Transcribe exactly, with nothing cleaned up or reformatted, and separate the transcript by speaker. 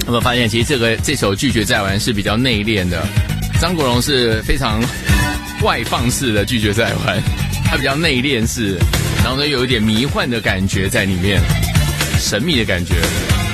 Speaker 1: 有没有发现，其实这个这首拒绝再玩是比较内敛的，张国荣是非常外放式的拒绝再玩，他比较内敛式，然后呢有一点迷幻的感觉在里面，神秘的感觉。